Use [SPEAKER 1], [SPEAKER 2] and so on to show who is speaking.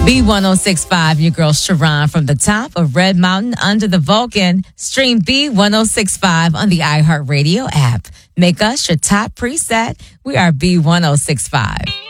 [SPEAKER 1] B1065, your girl Sharon from the top of Red Mountain under the Vulcan. Stream B1065 on the iHeartRadio app. Make us your top preset. We are B1065.